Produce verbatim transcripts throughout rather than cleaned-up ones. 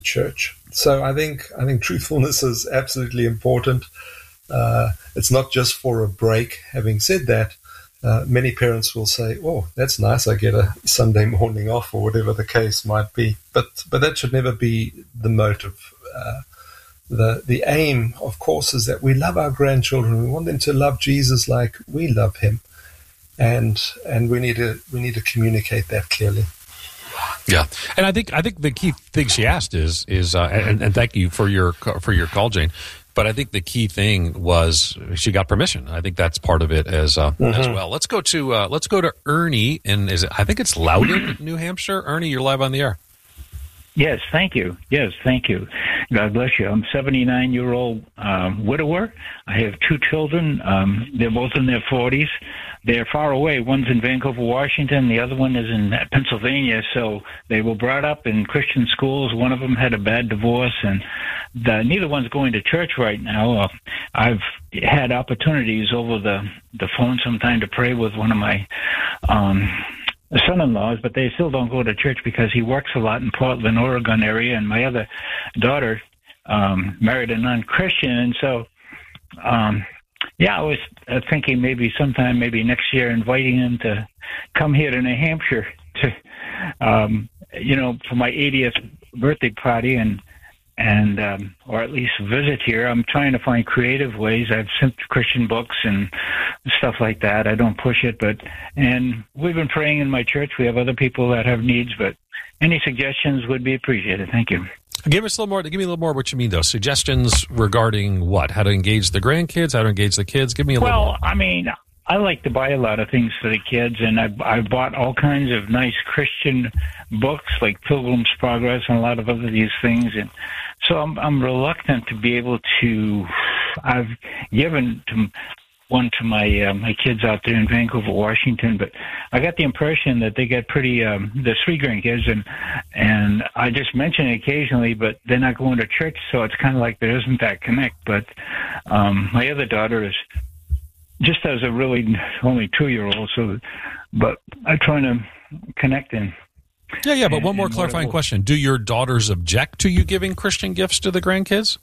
church. So I think I think truthfulness is absolutely important. Uh, it's not just for a break. Having said that, uh, many parents will say, "Oh, that's nice. I get a Sunday morning off," or whatever the case might be. But but that should never be the motive. Uh, the the aim, of course, is that we love our grandchildren. We want them to love Jesus like we love Him, and and we need to we need to communicate that clearly. Yeah, and I think I think the key thing she asked is is uh, and, and thank you for your for your call, Jane. But I think the key thing was she got permission. I think that's part of it as uh, mm-hmm. as well. Let's go to uh, let's go to Ernie, and is it, I think it's Loudon, New Hampshire. Ernie, you're live on the air. Yes, thank you. Yes, thank you. God bless you. I'm a seventy-nine-year-old um, widower. I have two children. Um, they're both in their forties. They're far away. One's in Vancouver, Washington. The other one is in Pennsylvania. So they were brought up in Christian schools. One of them had a bad divorce, and the, neither one's going to church right now. Uh, I've had opportunities over the, the phone sometime to pray with one of my um son-in-laws, but they still don't go to church because he works a lot in Portland, Oregon area, and my other daughter um, married a non-Christian, and so, um, yeah, I was uh, thinking maybe sometime, maybe next year, inviting him to come here to New Hampshire to, um, you know, for my eightieth birthday party, and and um, or at least visit here. I'm trying to find creative ways. I've sent Christian books and stuff like that. I don't push it, but and we've been praying in my church. We have other people that have needs, but any suggestions would be appreciated. Thank you. Give us a little more. Give me a little more. What you mean, though? Suggestions regarding what? How to engage the grandkids? How to engage the kids? Give me a little well, more. Well, I mean, I like to buy a lot of things for the kids, and I I bought all kinds of nice Christian books like Pilgrim's Progress and a lot of other these things, and so I'm I'm reluctant to be able to. I've given to one to my uh, my kids out there in Vancouver, Washington, but I got the impression that they get pretty. Um, there's three grandkids, and and I just mention it occasionally, but they're not going to church, so it's kind of like there isn't that connect. But um, my other daughter is just as a really only two-year-old, so but I'm trying to connect in. Yeah, yeah, but and, one more clarifying question. Do your daughters object to you giving Christian gifts to the grandkids?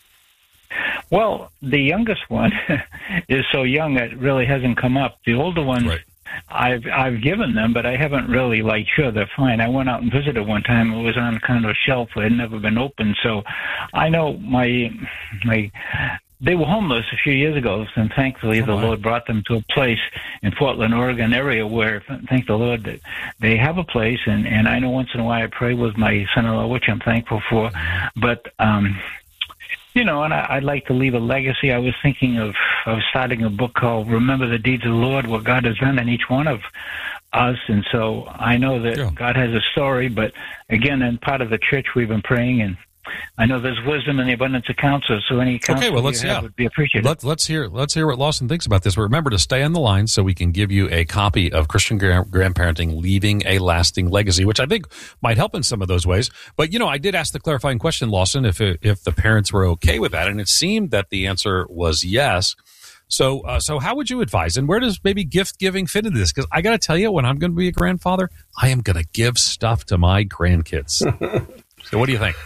Well, the youngest one is so young that it really hasn't come up. The older ones, right. I've I've given them, but I haven't really, like, sure, they're fine. I went out and visited one time. It was on kind of a shelf. It had never been opened. So I know my my... They were homeless a few years ago, and thankfully oh, the Lord brought them to a place in Portland, Oregon area where, thank the Lord, that they have a place. And, and I know once in a while I pray with my son-in-law, which I'm thankful for. But, um, you know, and I, I'd like to leave a legacy. I was thinking of, of starting a book called Remember the Deeds of the Lord, what God has done in each one of us. And so I know that yeah. God has a story, but again, in part of the church we've been praying, and I know there's wisdom in the abundance of counsel, so any counsel okay, well, let's, you have yeah. would be appreciated. Let, let's hear let's hear what Lawson thinks about this. But remember to stay on the line so we can give you a copy of Christian Grandparenting, Leaving a Lasting Legacy, which I think might help in some of those ways. But, you know, I did ask the clarifying question, Lawson, if it, if the parents were okay with that, and it seemed that the answer was yes. So, uh, so how would you advise, and where does maybe gift giving fit into this? Because I got to tell you, when I'm going to be a grandfather, I am going to give stuff to my grandkids. So what do you think?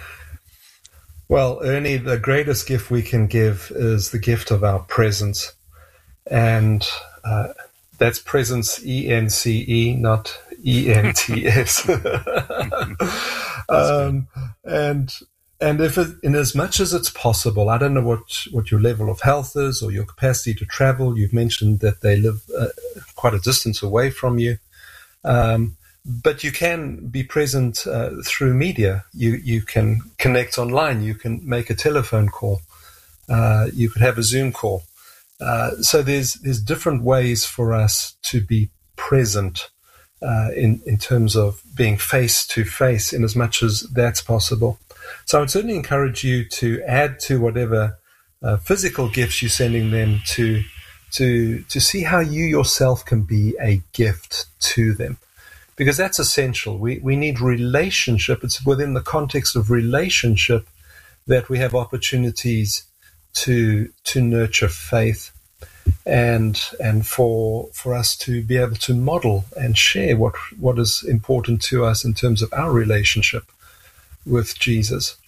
Well, Ernie, the greatest gift we can give is the gift of our presence. And uh, that's presence, E N C E, not E N T S. um, and and if it, in as much as it's possible, I don't know what, what your level of health is or your capacity to travel. You've mentioned that they live uh, quite a distance away from you. Um But you can be present uh, through media. You you can connect online. You can make a telephone call. Uh, you could have a Zoom call. Uh, so there's there's different ways for us to be present uh, in in terms of being face to face, in as much as that's possible. So I would certainly encourage you to add to whatever uh, physical gifts you're sending them to to to see how you yourself can be a gift to them. Because that's essential. We we need relationship. It's within the context of relationship that we have opportunities to to nurture faith, and and for for us to be able to model and share what what is important to us in terms of our relationship with Jesus.